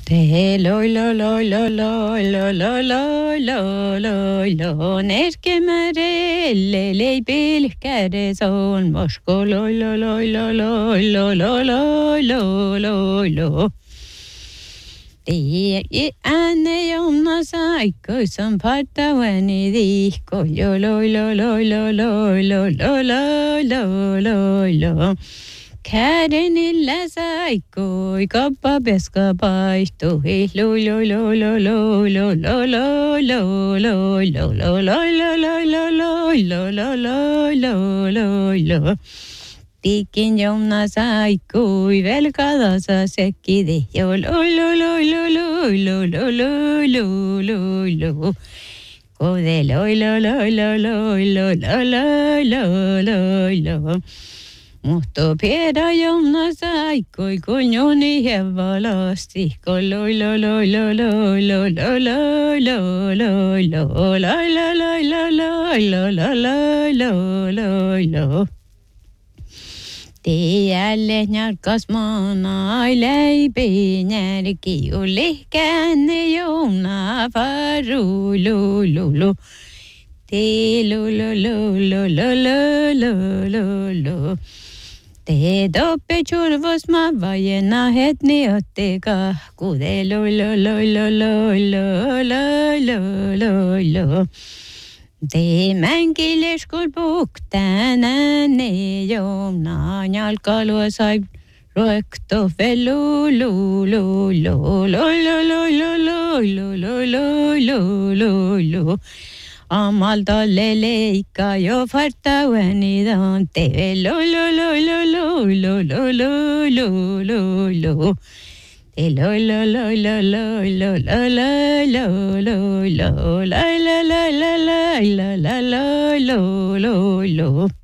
Te loi lo loi lo loi lo lo loi lo loi lo neskemärelle leipilkädes on mosko loi lo loi lo loi lo lo loi lo loi lo. Tie ääne jomna saikkoissan parttavani vihko jo loi lo loi lo loi lo lo loi lo loi lo. Kädenillä saikkoi kappa peska paihtui loi loi loi loi loi loi loi loi loi loi loi loi loi loi loi loi loi loi. Tikin jomna saikkoi velkadassa sekkidi jo loi loi loi loi loi loi loi loi loi loi. Kode loi loi loi loi loi loi loi loi loi loi. Mutta piedä jomna saikkoi kunjoni hevalasti, kun loi loi loi loi loi loi loi loi loi loi loi loi loi loi loi. Tielle njarkas maanai leipi närki lihkänne jomna faru lu. Te lu. Te doppe churvos ma vajena hetni otteka kude lo. Te mänkileskul puhtana ne jomna jalkalua sai roekto velu lo. Amaltalle leikka jo fartaueni dan te lo. Te lo.